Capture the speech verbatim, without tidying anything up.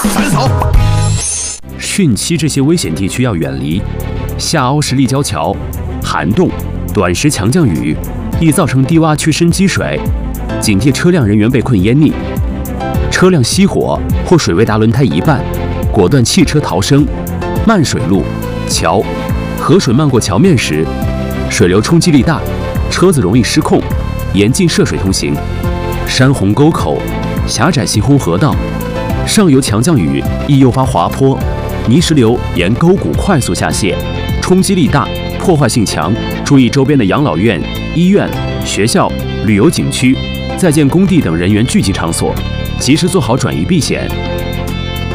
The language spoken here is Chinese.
闪扫。 汛期这些危险地区要远离。下凹式立交桥，涵洞，短时强降雨易造成低洼区深积水，警惕车辆人员被困淹溺。车辆熄火或水位达轮胎一半，果断弃车逃生。漫水路、桥，河水漫过桥面时，水流冲击力大，车子容易失控，严禁涉水通行。山洪沟口，狭窄行洪河道，上游强降雨易诱发滑坡，泥石流沿沟谷快速下泄，冲击力大，破坏性强。注意周边的养老院、医院、学校、旅游景区、在建工地等人员聚集场所，及时做好转移避险。